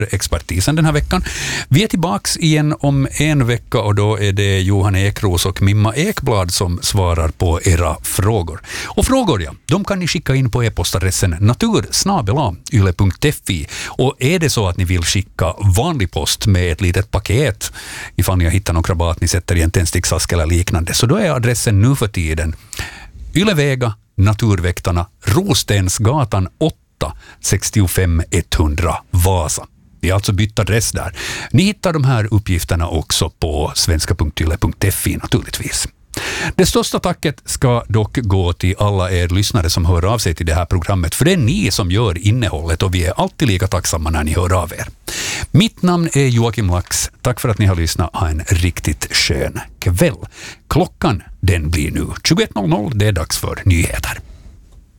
expertisen den här veckan. Vi är tillbaks igen om en vecka och då är det Johan Ekros och Mimma Ekblad som svarar på era frågor. Och frågor, ja, de kan ni skicka in på e-postadressen natur@yle.fi. Och är det så att ni vill skicka vanlig post med ett litet paket, ifall ni har hittat någon krabat ni sätter i en tändsticksask eller liknande, så då är adressen nu för tiden Ylevega, Naturväktarna, Rostensgatan 8, 65 100 Vasa. Vi har alltså bytt adress där. Ni hittar de här uppgifterna också på svenska.yle.fi naturligtvis. Det största tacket ska dock gå till alla er lyssnare som hör av sig till det här programmet, för det är ni som gör innehållet och vi är alltid lika tacksamma när ni hör av er. Mitt namn är Joakim Lax. Tack för att ni har lyssnat. Ha en riktigt skön kväll. Klockan den blir nu 21.00. Det är dags för nyheter.